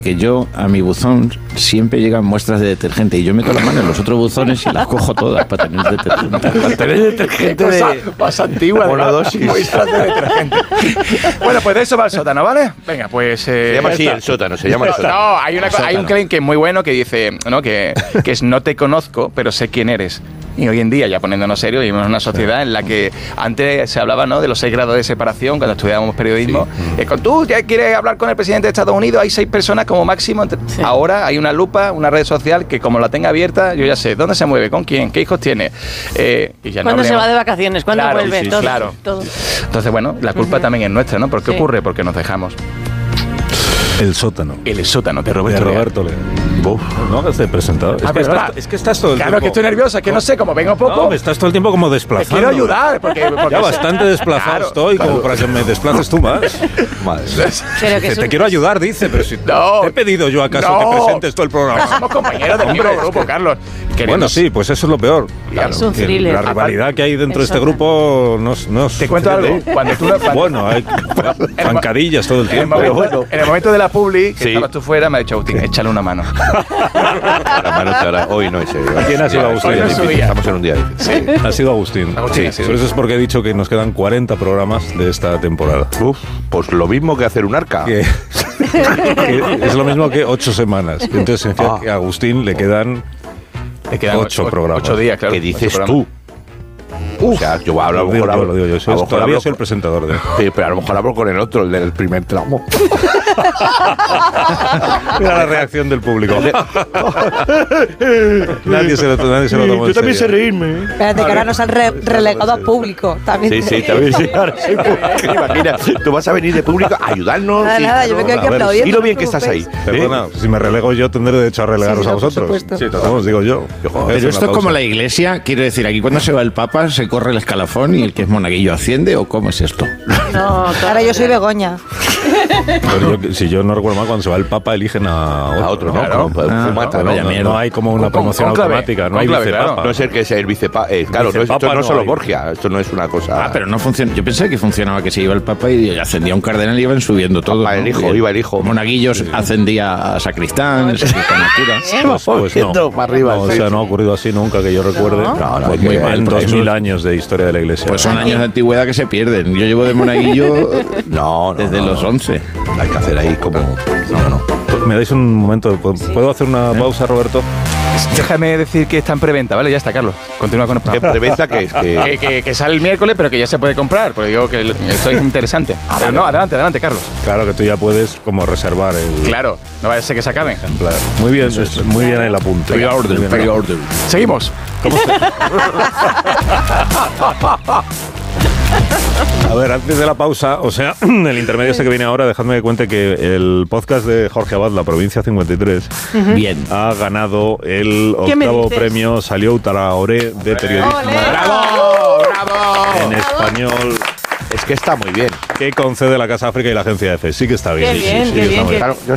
Que yo, a mi buzón, siempre llegan muestras de detergente y yo meto la mano en los otros buzones y las cojo todas para tener detergente. Para tener detergente más antigua de monodosis. Muestras de detergente. Bueno, pues de eso va el sótano, ¿vale? Venga, pues... se llama así el sótano, se llama el sótano. No, hay un claim que es muy bueno que dice, ¿no? que es no te conozco, pero sé quién eres. Y hoy en día, ya poniéndonos serios, vivimos en una sociedad en la que antes se hablaba, ¿no?, de los 6 grados de separación cuando estudiábamos periodismo. Sí. Tú ya quieres hablar con el presidente de Estados Unidos, hay 6 personas como máximo. Sí. Ahora hay una lupa, una red social que como la tenga abierta, yo ya sé dónde se mueve, con quién, qué hijos tiene. Y ya ¿Cuándo se va de vacaciones? ¿Cuándo vuelve? Todo, claro. Todo. Entonces, bueno, la culpa también es nuestra, ¿no? ¿Por qué ocurre? Porque nos dejamos. El sótano. El sótano de Roberto Leal. No hagas de presentador. Es que estás todo el tiempo. Claro, que estoy nerviosa, que no sé, como vengo poco. No, estás todo el tiempo como desplazando. Te quiero ayudar, porque ya bastante desplazado estoy, como para que me desplaces tú más. Madre. Te quiero ayudar, dice, pero si te he pedido yo acaso que presentes todo el programa. Somos compañeros del mismo grupo, Carlos. Bueno, sí, pues eso es lo peor. Claro, es un thriller. La rivalidad que hay dentro de este grupo no te cuento algo. Bueno, hay zancadillas todo el tiempo. En el momento de la publi, que estabas tú fuera, me ha dicho Agustín, échale una mano. La mano te hará. Hoy no es serio. ¿Quién ha sido Agustín? Estamos en un día difícil. Sí. Ha sido Agustín. Sí. Por eso es porque he dicho que nos quedan 40 programas de esta temporada. Pues lo mismo que hacer un arca. Que es lo mismo que 8 semanas. Entonces significa que a Agustín le quedan 8 programas. 8 días, claro. ¿Qué dices tú? O sea, yo a lo mejor lo digo yo. Todavía soy el presentador de... Sí, pero a lo mejor hablo con el otro, el del primer tramo. Mira la reacción del público. Nadie se lo tomó en serio. Yo también sé reírme. Espérate, que ahora nos han relegado a público. También sí, también sí. Imagina, tú vas a venir de público a ayudarnos. Nada, yo me quedo aquí aplaudiendo. Y lo bien que estás ahí. Perdona, si me relego yo, tendré derecho a relegaros a vosotros. Sí, vamos, digo yo. Pero esto es como la iglesia, quiero decir, aquí cuando se va el Papa se corre el escalafón y el que es monaguillo asciende, ¿o cómo es esto? No, ahora yo soy Begoña. Pero si yo no recuerdo mal, cuando se va el Papa eligen a otro, ¿no? Claro. No hay como una promoción automática, no hay vicepapa. No es el que sea el vicepapa. Claro, esto no es solo Borgia, esto no es una cosa... pero no funciona. Yo pensé que funcionaba, que se iba el Papa y ascendía un cardenal y iban subiendo todo. Iba el hijo. Monaguillos ascendía a sacristán, sacristán a cura. Pues no, para arriba. O sea, no ha ocurrido así nunca que yo recuerde. Pues muy mal. En 2000 años de historia de la iglesia. Pues son años de antigüedad que se pierden. Yo llevo de monaguillo desde los 11. Hay que hacer ahí como... No. ¿Me dais un momento? ¿Puedo hacer una pausa, Roberto? Déjame decir que está en preventa, ¿vale? Ya está, Carlos. Continúa con el programa. ¿Qué preventa que es? Que sale el miércoles, pero que ya se puede comprar, porque digo que esto es interesante. No, adelante, Carlos. Claro que tú ya puedes como reservar el... Claro, no vaya a ser que se acaben. Muy bien el apunte. Pre-order. Seguimos. A ver, antes de la pausa, o sea, el intermedio este que viene ahora, dejadme que cuente que el podcast de Jorge Abad, La Provincia 53, ha ganado el 8º premio Salió Traoré de periodismo. ¡Bravo! En español. Es que está muy bien. Que concede la Casa África y la Agencia EFE. Sí que está bien. Qué bien. Claro, yo